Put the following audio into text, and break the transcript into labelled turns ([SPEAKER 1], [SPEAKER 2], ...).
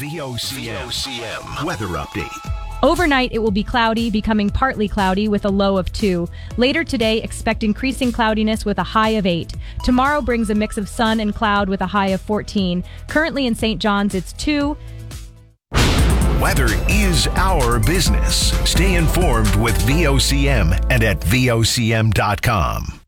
[SPEAKER 1] VOCM weather update.
[SPEAKER 2] Overnight, it will be cloudy, becoming partly cloudy with a low of 2. Later today, expect increasing cloudiness with a high of 8. Tomorrow brings a mix of sun and cloud with a high of 14. Currently in St. John's, it's 2.
[SPEAKER 1] Weather is our business. Stay informed with VOCM and at VOCM.com.